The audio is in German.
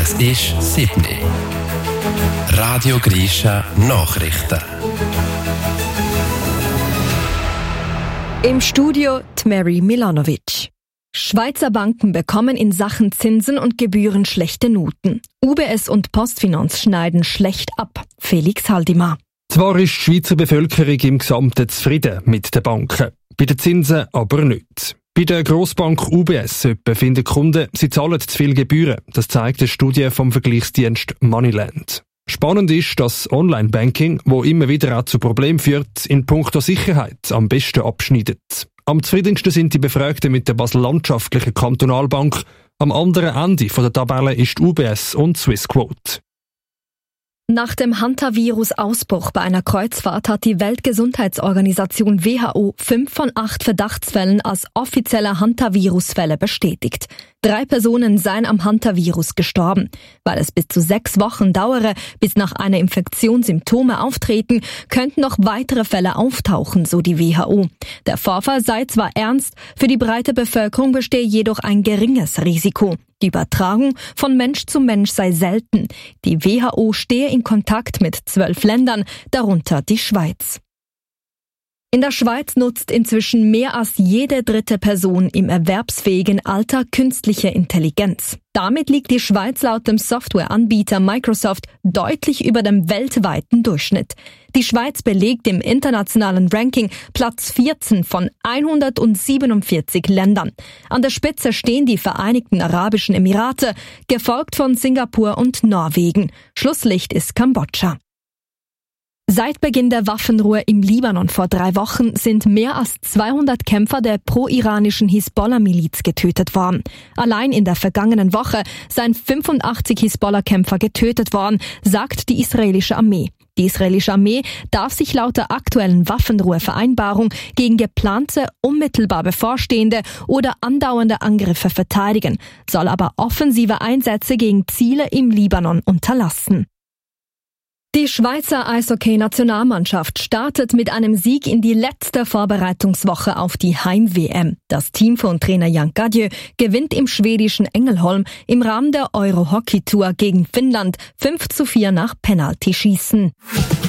Es ist 7 Uhr. Radio Grisha Nachrichten. Im Studio Mary Milanovic. Schweizer Banken bekommen in Sachen Zinsen und Gebühren schlechte Noten. UBS und Postfinanz schneiden schlecht ab. Felix Haldimar. Zwar ist die Schweizer Bevölkerung im Gesamten zufrieden mit den Banken, bei den Zinsen aber nicht. Bei der Grossbank UBS finden Kunden, sie zahlen zu viel Gebühren. Das zeigt eine Studie vom Vergleichsdienst Moneyland. Spannend ist, dass Online-Banking, wo immer wieder auch zu Problemen führt, in puncto Sicherheit am besten abschneidet. Am zufriedensten sind die Befragten mit der Basel-Landschaftlichen Kantonalbank. Am anderen Ende der Tabelle ist UBS und Swissquote. Nach dem Hantavirus-Ausbruch bei einer Kreuzfahrt hat die Weltgesundheitsorganisation WHO 5 von 8 Verdachtsfällen als offizielle Hantavirus-Fälle bestätigt. 3 Personen seien am Hantavirus gestorben. Weil es bis zu 6 Wochen dauere, bis nach einer Infektion Symptome auftreten, könnten noch weitere Fälle auftauchen, so die WHO. Der Vorfall sei zwar ernst, für die breite Bevölkerung bestehe jedoch ein geringes Risiko. Die Übertragung von Mensch zu Mensch sei selten. Die WHO stehe in Kontakt mit 12 Ländern, darunter die Schweiz. In der Schweiz nutzt inzwischen mehr als jede dritte Person im erwerbsfähigen Alter künstliche Intelligenz. Damit liegt die Schweiz laut dem Softwareanbieter Microsoft deutlich über dem weltweiten Durchschnitt. Die Schweiz belegt im internationalen Ranking Platz 14 von 147 Ländern. An der Spitze stehen die Vereinigten Arabischen Emirate, gefolgt von Singapur und Norwegen. Schlusslicht ist Kambodscha. Seit Beginn der Waffenruhe im Libanon vor 3 Wochen sind mehr als 200 Kämpfer der pro-iranischen Hisbollah-Miliz getötet worden. Allein in der vergangenen Woche seien 85 Hisbollah-Kämpfer getötet worden, sagt die israelische Armee. Die israelische Armee darf sich laut der aktuellen Waffenruhevereinbarung gegen geplante, unmittelbar bevorstehende oder andauernde Angriffe verteidigen, soll aber offensive Einsätze gegen Ziele im Libanon unterlassen. Die Schweizer Eishockey-Nationalmannschaft startet mit einem Sieg in die letzte Vorbereitungswoche auf die Heim-WM. Das Team von Trainer Jan Gadjö gewinnt im schwedischen Ängelholm im Rahmen der Euro-Hockey-Tour gegen Finnland 5:4 nach Penaltyschießen.